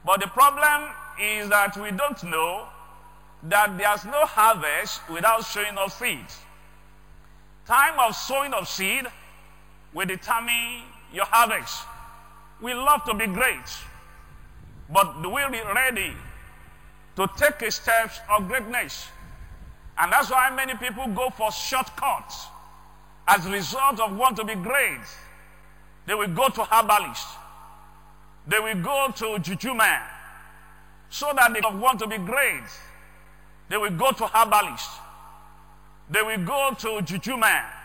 But the problem is that we don't know that there's no harvest without sowing of seed. Time of sowing of seed will determine your harvest. We love to be great, but do we be ready to take a step of greatness? And that's why many people go for shortcuts. As a result of want to be great, they will go to herbalist. They will go to juju man. So that they want to be great, they will go to herbalist. They will go to juju man.